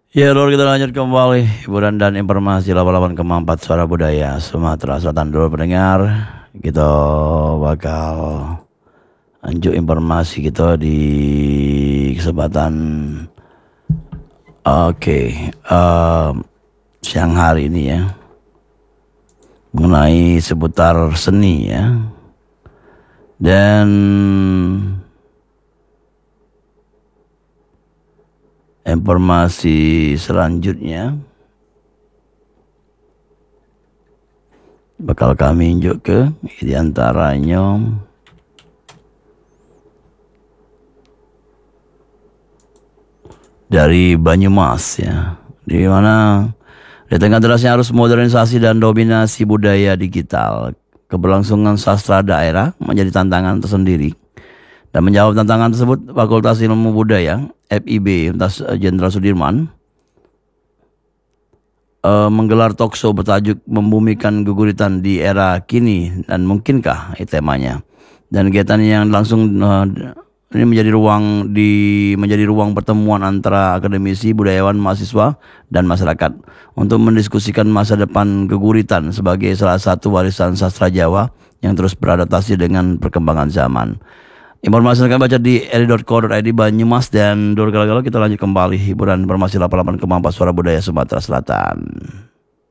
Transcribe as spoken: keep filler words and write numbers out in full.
Ya, Lur, kita lanjut kembali hiburan dan informasi delapan puluh delapan koma empat Suara Budaya Sumatera Selatan. Dulu pendengar, kita bakal lanjut informasi kita di kesempatan oke okay, um, siang hari ini ya, mengenai seputar seni ya. Dan informasi selanjutnya bakal kami unjuk ke diantaranya dari Banyumas ya, di mana di tengah derasnya arus modernisasi dan dominasi budaya digital, keberlangsungan sastra daerah menjadi tantangan tersendiri. Dan menjawab tantangan tersebut, Fakultas Ilmu Budaya F I B Universitas Jenderal Sudirman uh, menggelar talkshow bertajuk Membumikan Geguritan di Era Kini dan Mungkinkah, itu temanya. Dan kegiatan yang langsung uh, ini menjadi ruang di menjadi ruang pertemuan antara akademisi, budayawan, mahasiswa, dan masyarakat untuk mendiskusikan masa depan geguritan sebagai salah satu warisan sastra Jawa yang terus beradaptasi dengan perkembangan zaman. Informasi akan baca di eri dot co dot i d Banyumas. Dan dulu kalau kita lanjut kembali hiburan informasi delapan puluh delapan koma empat Suara Budaya Sumatera Selatan.